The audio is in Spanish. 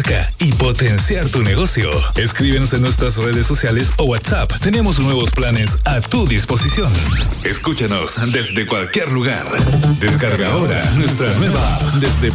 marca y potenciar tu negocio. Escríbenos en nuestras redes sociales o WhatsApp. Tenemos nuevos planes a tu disposición. Escúchanos desde cualquier lugar. Descarga ahora nuestra nueva app desde